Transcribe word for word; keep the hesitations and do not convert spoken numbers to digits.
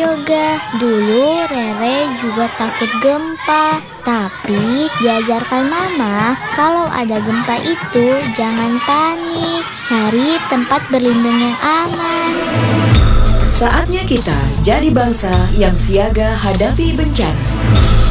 yoga. Dulu Rere juga takut gempa, tapi diajarkan Mama kalau ada gempa itu jangan panik, cari tempat berlindung yang aman. Saatnya kita jadi bangsa yang siaga hadapi bencana.